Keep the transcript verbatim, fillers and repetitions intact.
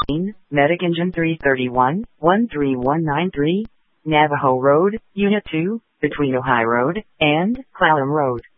Medic Engine three thirty-one, one three one nine three, Navajo Road, Unit two, between Ojai Road and Clallam Road.